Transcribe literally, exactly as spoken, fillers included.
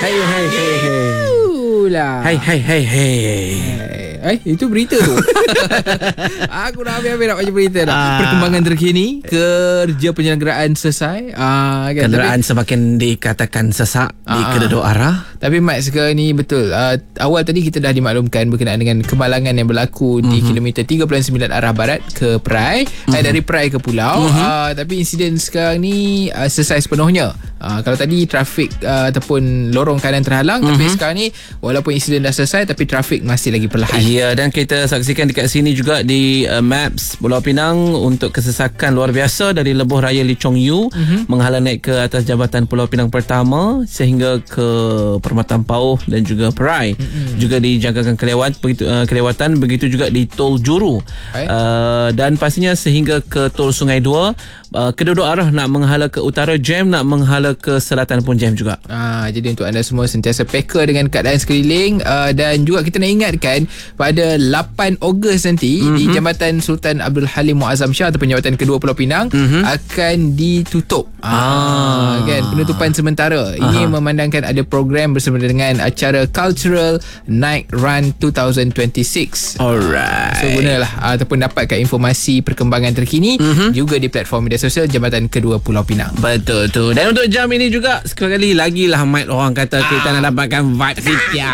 Hai hai hai hai. Lah. Hai hai hai hai. Eh, itu berita tu. Aku dah habis-habis nak baca berita dah. Ah. Perkembangan terkini, kerja penyelenggaraan selesai. Ah, kan? Kenderaan Tapi, semakin dikatakan sesak di Ah. kedua-dua arah. tapi Mat, sekarang ni betul. Uh, awal tadi kita dah dimaklumkan berkenaan dengan kemalangan yang berlaku mm-hmm. di kilometer tiga puluh sembilan arah barat ke Perai, mm-hmm. eh, dari Perai ke Pulau. Mm-hmm. Uh, tapi insiden sekarang ni uh, selesai sepenuhnya. Uh, kalau tadi trafik uh, ataupun lorong kanan terhalang, mm-hmm. tapi sekarang ni walaupun insiden dah selesai tapi trafik masih lagi perlahan. Ya, dan kita saksikan dekat sini juga di uh, Maps Pulau Pinang untuk kesesakan luar biasa dari lebuh raya Lee Chong Yu mm-hmm. menghalang naik ke atas Jabatan Pulau Pinang Pertama sehingga ke Permatan Pauh dan juga Perai. Mm-hmm. Juga dijagakan kelewat begitu uh, kelewatan begitu juga di Tol Juru. Right. Uh, dan pastinya sehingga ke Tol Sungai Dua, uh, kedua-dua arah nak menghala ke utara jam, nak menghala ke selatan pun jam juga. Ah, jadi untuk anda semua sentiasa peka dengan keadaan sekeliling, uh, dan juga kita nak ingatkan pada lapan Ogos nanti mm-hmm. di Jambatan Sultan Abdul Halim Muazzam Shah ataupun Jambatan Kedua Pulau Pinang mm-hmm. akan ditutup. Ah, kan, penutupan sementara. Aha. Ini memandangkan ada program bersama dengan acara Cultural Night Run dua ribu dua puluh enam. Alright. So gunalah ataupun dapatkan informasi perkembangan terkini mm-hmm. juga di platform media sosial Jambatan Kedua Pulau Pinang. Betul tu. Dan untuk jam ini juga sekali lagi lah Mat, orang kata kita ah. nak dapatkan vibe setiap